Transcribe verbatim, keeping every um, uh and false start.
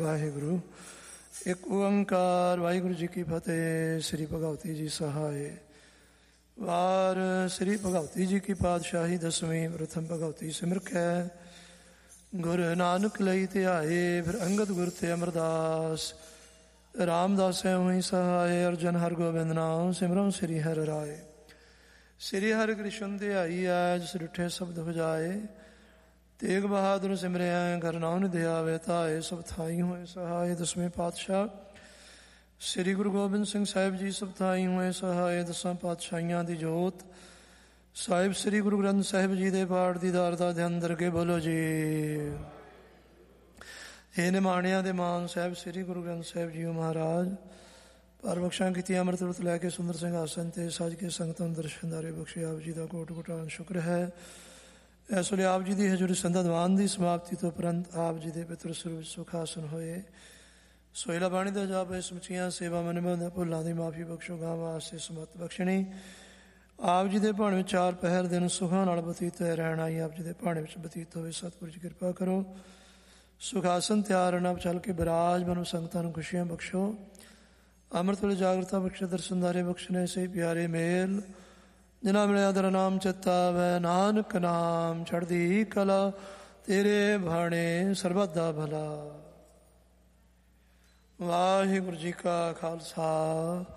ਵਾਹਿਗੁਰੂ। ਇੱਕ ਓੰਕਾਰ ਵਾਹਿਗੁਰੂ ਜੀ ਕੀ ਫਤਿਹ। ਸ੍ਰੀ ਭਗਵਤੀ ਜੀ ਸਹਾਏ। ਵਾਰ ਸ੍ਰੀ ਭਗਵਤੀ ਜੀ ਕੀ ਪਾਤਸ਼ਾਹੀ ਦਸਵੀਂ। ਪ੍ਰਥਮ ਭਗਵਤੀ ਸਿਮਰਖੈ ਗੁਰ ਨਾਨਕ ਲਈ ਧਿਆਏ। ਫਿਰ ਅੰਗਦ ਗੁਰ ਤੇ ਅਮਰਦਾਸ ਰਾਮਦਾਸ ਹੋਈ ਸਹਾਏ। ਅਰਜਨ ਹਰਗੋਬਿੰਦ ਨਾਮ ਸਿਮਰਨ ਸ੍ਰੀ ਹਰਿ ਰਾਏ। ਸ੍ਰੀ ਹਰਿ ਕ੍ਰਿਸ਼ਨ ਧਿਆਈ ਐ ਜਿਸ ਡਿਠੇ ਸ਼ਬਦ ਹੋ ਜਾਏ। ਤੇਗ ਬਹਾਦਰ ਸਿਮਰਿਆ ਘਰ ਨਾਮ ਧਿਆਵੇ ਧਾਏ। ਸਭ ਥਾਈ ਹੋਏ ਸਹਾਏ। ਦਸਵੇਂ ਪਾਤਸ਼ਾਹ ਸ੍ਰੀ ਗੁਰੂ ਗੋਬਿੰਦ ਸਿੰਘ ਸਾਹਿਬ ਜੀ ਸਭ ਥਾਈ ਹੋਏ ਸਹਾਏ। ਦਸਾਂ ਪਾਤਸ਼ਾਹੀਆਂ ਦੀ ਜੋਤ ਸਾਹਿਬ ਸ੍ਰੀ ਗੁਰੂ ਗ੍ਰੰਥ ਸਾਹਿਬ ਜੀ ਦੇ ਪਾਠ ਦੀ ਦਾਰ ਦਾ ਧਿਆਨ ਕਰਕੇ ਬੋਲੋ ਜੀ। ਇਹ ਨਿਮਾਣਿਆਂ ਦੇ ਮਾਨ ਸਾਹਿਬ ਸ੍ਰੀ ਗੁਰੂ ਗ੍ਰੰਥ ਸਾਹਿਬ ਜੀ ਮਹਾਰਾਜ ਪਰ ਬਖਸ਼ਾਂ ਕੀਤੀਆਂ ਅੰਮ੍ਰਿਤ ਰੁੱਤ ਲੈ ਕੇ ਸੁੰਦਰ ਸਿੰਘ ਆਸਨ ਤੇ ਸੱਜ ਕੇ ਸੰਗਤਾਂ ਨੂੰ ਦਰਸ਼ਨਦਾਰੇ ਬਖਸ਼ੇ। ਆਪ ਜੀ ਦਾ ਕੋਟ ਕੋਟਾਨ ਸ਼ੁਕਰ ਹੈ। ਇਸ ਵੇਲੇ ਆਪ ਜੀ ਦੀ ਹਜ਼ੂਰੀ ਸੰਧਾ ਦੀਵਾਨ ਦੀ ਸਮਾਪਤੀ ਤੋਂ ਉਪਰੰਤ ਆਪ ਜੀ ਦੇ ਪਿਤਰ ਸਰੂਪ ਸੁਖਾਸਨ ਹੋਏ। ਸੋਹਿਲਾ ਬਾਣੀ ਦਾ ਜਾਪ ਹੈ। ਸਮੁੱਚੀਆਂ ਸੇਵਾ ਮਨਮੰਦ ਭੁੱਲਾਂ ਦੀ ਮਾਫੀ ਬਖਸ਼ੋ। ਗਾਂ ਵਾਸਤੇ ਸਮਤ ਬਖਸ਼ਣੀ। ਆਪ ਜੀ ਦੇ ਭਾਣੇ ਵਿੱਚ ਚਾਰ ਪਹਿਰ ਦਿਨ ਸੁਖਾਂ ਨਾਲ ਬਤੀਤ ਹੋਏ ਰਹਿਣਾ ਹੀ ਆਪ ਜੀ ਦੇ ਭਾਣੇ ਵਿੱਚ ਬਤੀਤ ਹੋਵੇ। ਸਤਿਗੁਰੂ ਜੀ ਕਿਰਪਾ ਕਰੋ। ਸੁਖਾਸਨ ਤਿਆਰ ਨਾ ਚੱਲ ਕੇ ਬਿਰਾਜ ਮਨੁ ਸੰਗਤਾਂ ਨੂੰ ਖੁਸ਼ੀਆਂ ਬਖਸ਼ੋ। ਅੰਮ੍ਰਿਤ ਵੇਲੇ ਜਾਗਰਤਾ ਬਖਸ਼ੇ। ਦਰਸ਼ਨਦਾਰੇ ਬਖਸ਼ਣੇ ਸੇ ਪਿਆਰੇ ਮੇਲ ਜਿਨ੍ਹਾਂ ਮਿਲਿਆ ਤੇਰਾ ਨਾਮ ਚੇਤਾ ਵੈ। ਨਾਨਕ ਨਾਮ ਚੜ੍ਹਦੀ ਕਲਾ ਤੇਰੇ ਭਾਣੇ ਸਰਬਤ ਦਾ ਭਲਾ। ਵਾਹਿਗੁਰੂ ਜੀ ਕਾ ਖਾਲਸਾ